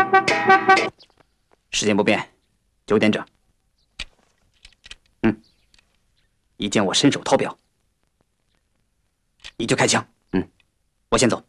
时间不变，9点整。一见我伸手掏表，你就开枪。我先走。